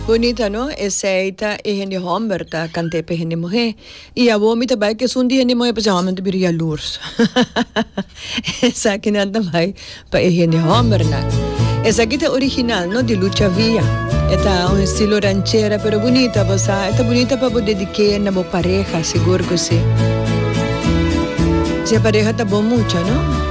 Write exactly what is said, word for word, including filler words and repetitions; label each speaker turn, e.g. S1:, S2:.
S1: Bonita, ¿no? Essa é gente homem, tá? Cante pe gente mulher. E a boa mita vai que um dia gente mulher precisa homem viria lurs. Essa aqui nada vai para gente homem, né? Essa aqui é original, ¿no? De Lucha Villa. Esta un estilo ranchera, pero bonita, você. Esta bonita para poder dedicar na boa pareja, seguro que sim. Se a pareja tá bom mucho, ¿no?